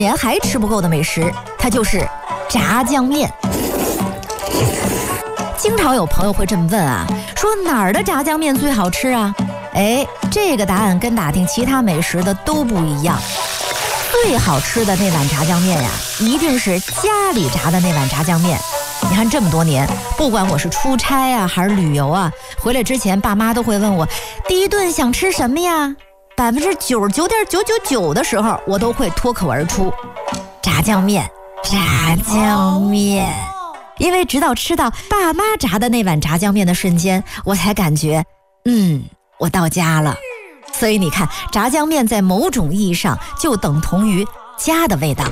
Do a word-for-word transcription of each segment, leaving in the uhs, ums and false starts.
年还吃不够的美食，它就是炸酱面。经常有朋友会这么问啊，说哪儿的炸酱面最好吃啊？哎，这个答案跟打听其他美食的都不一样。最好吃的那碗炸酱面呀，一定是家里炸的那碗炸酱面。你看这么多年，不管我是出差啊还是旅游啊，回来之前爸妈都会问我第一顿想吃什么呀？百分之九十九点九九九的时候，我都会脱口而出炸酱面，炸酱面。因为直到吃到爸妈炸的那碗炸酱面的瞬间，我才感觉，嗯，我到家了。所以你看，炸酱面在某种意义上就等同于家的味道。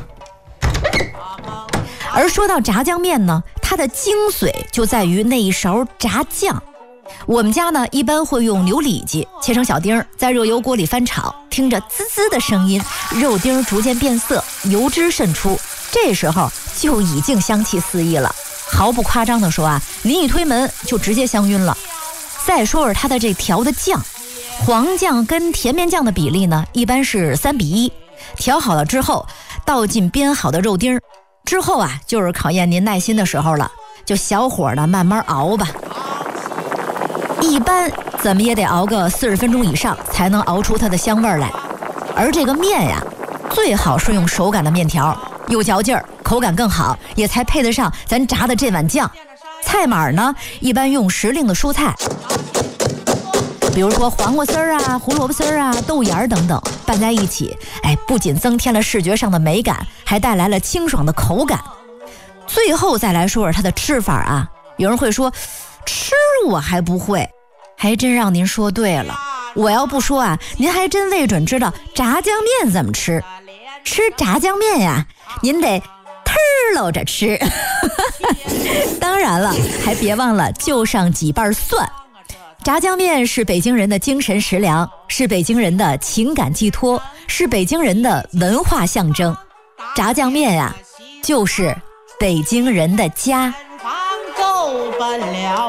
而说到炸酱面呢，它的精髓就在于那一勺炸酱。我们家呢一般会用牛里脊切成小丁，在热油锅里翻炒，听着滋滋的声音，肉丁逐渐变色，油脂渗出，这时候就已经香气四溢了。毫不夸张的说啊，您一推门就直接香晕了。再说说它的这调的酱，黄酱跟甜面酱的比例呢，一般是三比一。调好了之后，倒进煸好的肉丁，之后啊，就是考验您耐心的时候了，就小火的慢慢熬吧。一般怎么也得熬个四十分钟以上，才能熬出它的香味来。而这个面呀，最好是用手擀的面条，有嚼劲儿，口感更好，也才配得上咱炸的这碗酱。菜码呢，一般用时令的蔬菜，比如说黄瓜丝儿啊、胡萝卜丝儿啊、豆芽等等，拌在一起，哎，不仅增添了视觉上的美感，还带来了清爽的口感。最后再来说说它的吃法啊，有人会说，吃我还不会，还真让您说对了。我要不说啊，您还真未准知道炸酱面怎么吃。吃炸酱面呀，您得忒搂着吃。当然了，还别忘了就上几瓣蒜。炸酱面是北京人的精神食粮，是北京人的情感寄托，是北京人的文化象征。炸酱面呀，就是北京人的家。够不了